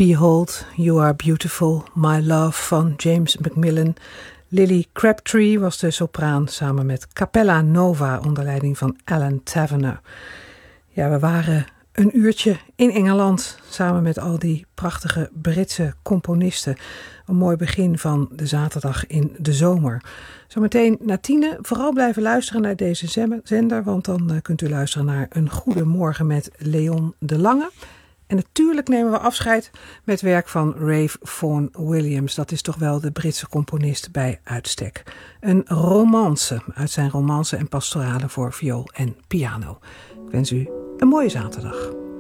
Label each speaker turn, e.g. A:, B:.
A: Behold, You Are Beautiful, My Love van James Macmillan. Lily Crabtree was de sopraan samen met Capella Nova onder leiding van Alan Taverner. Ja, we waren een uurtje in Engeland samen met al die prachtige Britse componisten. Een mooi begin van de zaterdag in de zomer. Zometeen na 10:00 vooral blijven luisteren naar deze zender, want dan kunt u luisteren naar Een Goede Morgen met Leon de Lange. En natuurlijk nemen we afscheid met werk van Ralph Vaughan Williams. Dat is toch wel de Britse componist bij uitstek. Een romance uit zijn romance en pastorale voor viool en piano. Ik wens u een mooie zaterdag.